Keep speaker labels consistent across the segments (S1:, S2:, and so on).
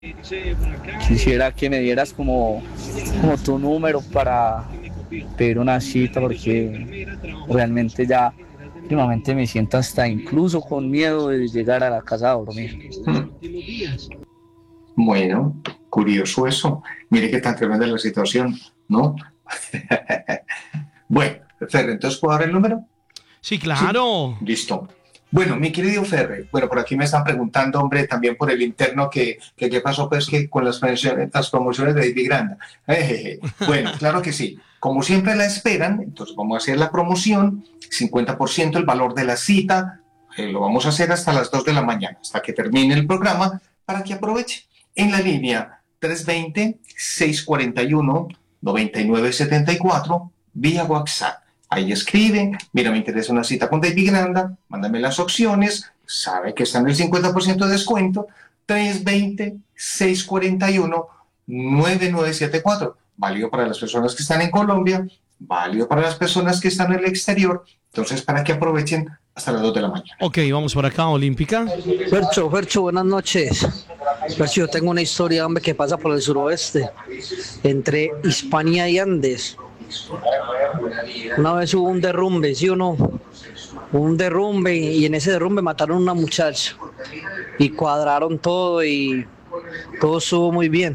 S1: Quisiera que me dieras como tu número para pedir una cita porque realmente ya últimamente me siento hasta incluso con miedo de llegar a la casa a dormir.
S2: Hmm. Bueno, curioso eso. Mire qué tan tremenda es la situación, ¿no? Bueno, Ferre, ¿entonces puedo dar el número?
S3: Sí,
S2: Sí,
S3: claro.
S2: listo. Bueno, mi querido Ferre, bueno, por aquí me están preguntando, hombre, también por el interno, que qué pasó, pues, que con las promociones de David Granda. Bueno, claro que sí. Como siempre la esperan, entonces vamos a hacer la promoción, 50% el valor de la cita, lo vamos a hacer hasta las 2 de la mañana, hasta que termine el programa, para que aproveche. En la línea 320-641-9974, vía WhatsApp. Ahí escribe, mira, me interesa una cita con David Granda, mándame las opciones, sabe que está en el 50% de descuento, 320-641-9974. Válido para las personas que están en Colombia, válido para las personas que están en el exterior, entonces para que aprovechen hasta las 2 de la mañana.
S3: Ok, vamos por acá, Olímpica.
S4: Fercho, buenas noches. Fercho, yo tengo una historia, hombre, que pasa por el suroeste, entre Hispania y Andes. Una vez hubo un derrumbe, ¿sí o no? Hubo un derrumbe y en ese derrumbe mataron a una muchacha y cuadraron todo y todo estuvo muy bien.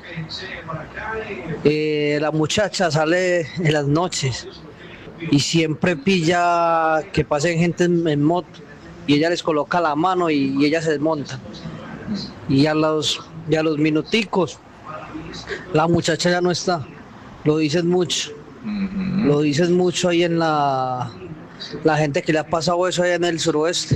S4: La muchacha sale en las noches y siempre pilla que pasen gente en moto y ella les coloca la mano y ellas se desmontan. Y a los minuticos la muchacha ya no está. Lo dicen mucho. Lo dicen mucho ahí en la gente que le ha pasado eso allá en el suroeste.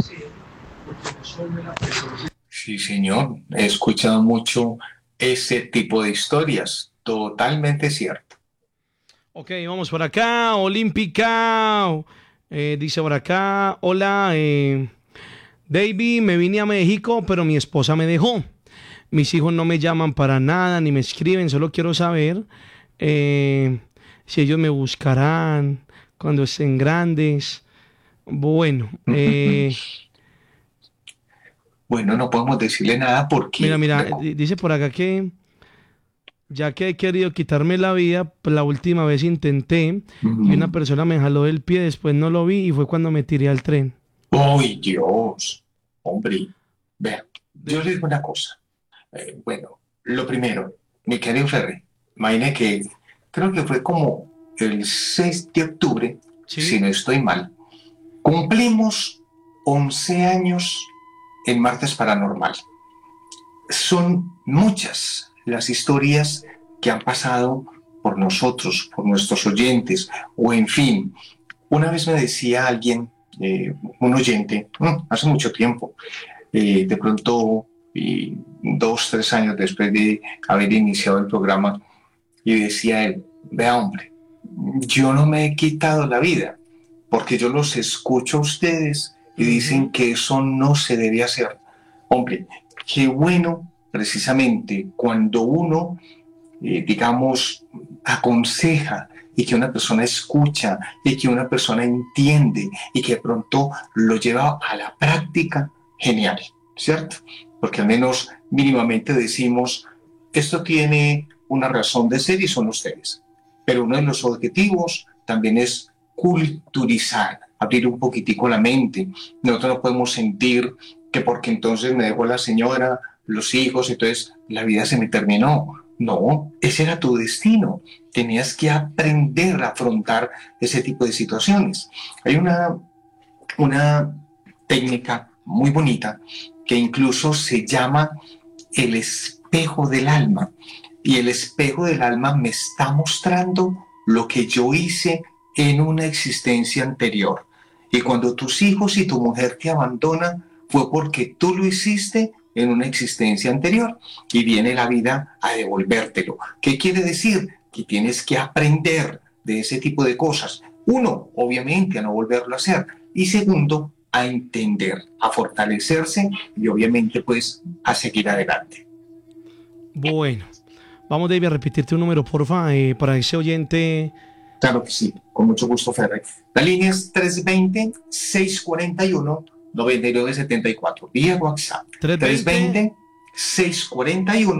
S2: Sí, señor, he escuchado mucho ese tipo de historias, totalmente cierto.
S3: Ok, vamos por acá, Olímpica. Dice por acá, hola, David, me vine a México, pero mi esposa me dejó. Mis hijos no me llaman para nada, ni me escriben, solo quiero saber si ellos me buscarán cuando estén grandes. Bueno,
S2: Bueno, no podemos decirle nada
S3: mira,
S2: porque
S3: mira, dice por acá que ya que he querido quitarme la vida, pues la última vez intenté y una persona me jaló del pie, después no lo vi y fue cuando me tiré al tren.
S2: ¡ay, Dios! Hombre, vea, yo le digo una cosa. Bueno, lo primero, mi querido Ferry, imagine que creo que fue como el 6 de octubre, si
S3: Sí,
S2: no estoy mal, cumplimos 11 años en Martes Paranormal. Son muchas las historias que han pasado por nosotros, por nuestros oyentes, o en fin. Una vez me decía alguien, un oyente, hace mucho tiempo, de pronto, 2, 3 años después de haber iniciado el programa, y decía él, vea hombre, yo no me he quitado la vida, porque yo los escucho a ustedes y dicen
S3: ujú.
S2: que eso no se debe hacer. Hombre, qué bueno precisamente cuando uno, digamos, aconseja y que una persona escucha y que una persona entiende y que de pronto lo lleva a la práctica, genial, ¿cierto? Porque al menos mínimamente decimos, esto tiene una razón de ser y son ustedes. Pero uno de los objetivos también es culturizar, abrir un poquitico la mente. Nosotros no podemos sentir que porque entonces me dejó la señora, los hijos, entonces la vida se me terminó. No, ese era tu destino. Tenías que aprender a afrontar ese tipo de situaciones. Hay una técnica muy bonita que incluso se llama el espejo del alma. Y el espejo del alma me está mostrando lo que yo hice en una existencia anterior. Y cuando tus hijos y tu mujer te abandonan, fue porque tú lo hiciste en una existencia anterior y viene la vida a devolvértelo. ¿Qué quiere decir? Que tienes que aprender de ese tipo de cosas. Uno, obviamente, a no volverlo a hacer. Y segundo, a entender, a fortalecerse y obviamente pues a seguir adelante.
S3: Bueno, vamos David a repetir tu número, porfa, para ese oyente.
S2: Claro que sí, con mucho gusto, Ferre. La línea es 320-641-9974, vía WhatsApp.
S3: 320.
S2: 320 641